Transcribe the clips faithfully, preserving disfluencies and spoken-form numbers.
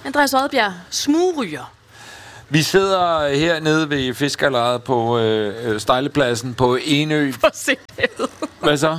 Andreas Odbjerg, smugryger. Vi sidder hernede ved fiskerlejet på øh, Stejlepladsen på Enø. Prøv at se det ud. Hvad så?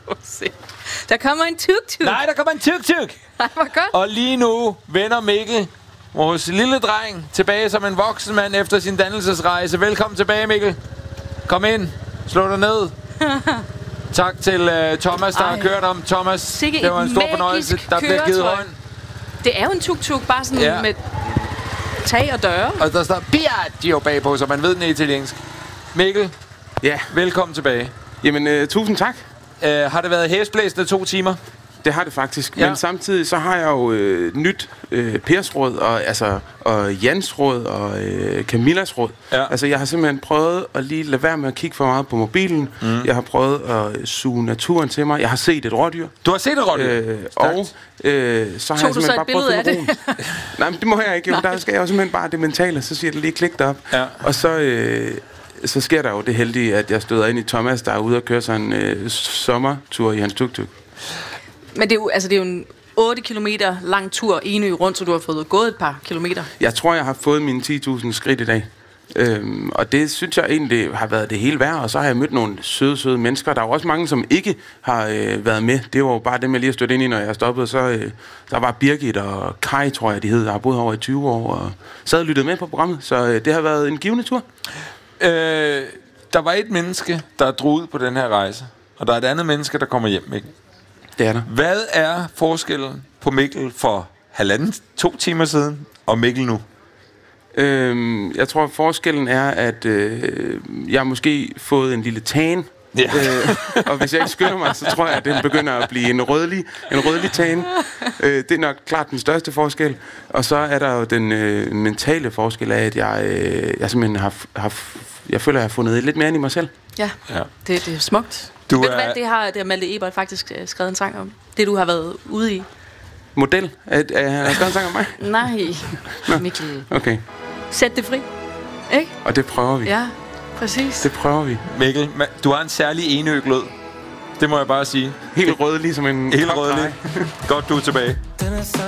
Der kommer en tuk-tuk. Nej, der kommer en tuk-tuk. Nej, hvor godt. Og lige nu vender Mikkel, vores lille dreng, tilbage som en voksen mand efter sin dannelsesrejse. Velkommen tilbage, Mikkel. Kom ind. Slå dig ned. Tak til uh, Thomas, der Ej. har kørt om. Thomas, Sikke det var en stor fornøjelse. Der bliver givet hånd. Det er jo en tuk-tuk, bare sådan ja. med tag og døre. Og der står Piaggio bagpå, så man ved den er italiensk. Mikkel, ja. velkommen tilbage. Jamen, uh, tusind tak. Uh, har det været hæsblæsende to timer? Det har det faktisk. Ja. Men samtidig så har jeg jo øh, nyt øh, Pers råd, og, altså, og Jans råd, og øh, Camillas råd. Ja. Altså, jeg har simpelthen prøvet at lige lade være med at kigge for meget på mobilen. Mm. Jeg har prøvet at suge naturen til mig. Jeg har set et rådyr. Du har set et rådyr? Øh, og øh, så har Tog jeg du så simpelthen et bare prøvet at billede finde roen. Nej, men det må jeg ikke. Jo, der skal jeg jo simpelthen bare det mentale, så siger det lige klik derop. Ja. Og så... Øh, så sker der jo det heldige, at jeg støder ind i Thomas, der er ude og køre sig en øh, sommertur i hans tuk-tuk. Men det er jo, altså, det er jo en otte kilometer lang tur Enø rundt, så du har fået gået et par kilometer. Jeg tror, jeg har fået mine ti tusind skridt i dag. Øhm, og det synes jeg egentlig har været det hele værd. Og så har jeg mødt nogle søde, søde mennesker. Der er jo også mange, som ikke har øh, været med. Det var jo bare dem, jeg lige har stødt ind i, når jeg stoppede. Så øh, der var Birgit og Kai, tror jeg, de hed. Der har boet over i tyve år og sad og lyttet med på programmet. Så øh, det har været en givende tur. Øh, der var et menneske, der drog ud på den her rejse. Og der er et andet menneske, der kommer hjem, Mikkel. Det er der. Hvad er forskellen på Mikkel for halvanden, to timer siden, og Mikkel nu? Øhm, jeg tror, forskellen er, at øh, jeg har måske fået en lille tan. Ja. Øh, og hvis jeg ikke skynder mig, så tror jeg, at den begynder at blive en rødlig, en rødlig tan. Øh, det er nok klart den største forskel. Og så er der jo den øh, mentale forskel af, at jeg, øh, jeg simpelthen har, har, jeg føler, at jeg har fundet lidt mere ind i mig selv. Ja, ja. Det, det er smukt. Du Ved er... hvad, det har, det har Malte Ebert faktisk uh, skrevet en sang om. Det, du har været ude i. Model? At, at han har skrevet en sang om mig? Nej, Mikkel. Okay. Sæt det fri. Ikke? Og det prøver vi. Ja, præcis. Det prøver vi. Mikkel, du har en særlig enøglød. Det må jeg bare sige. Helt rød, ligesom en... Helt rød, lige. Godt, du er tilbage.